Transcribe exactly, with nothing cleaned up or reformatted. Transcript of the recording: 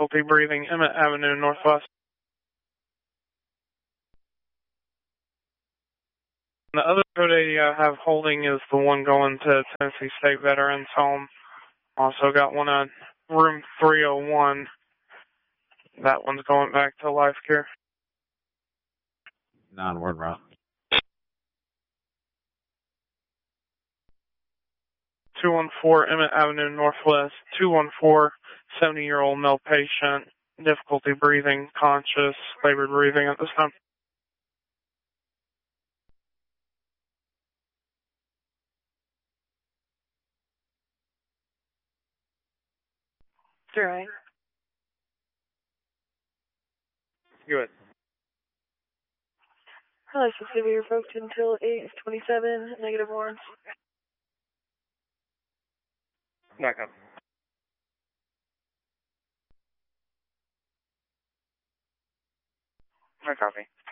difficulty breathing, Emmett Avenue Northwest. The other code eighty I have holding is the one going to Tennessee State Veterans Home. Also got one on room three oh one. That one's going back to Life Care. Non-word route. two one four Emmett Avenue Northwest. two one four, seventy-year-old male patient. Difficulty breathing, conscious, labored breathing at this time. Right. Good. Her license will be revoked until eight twenty-seven, negative one. Back up. I copy.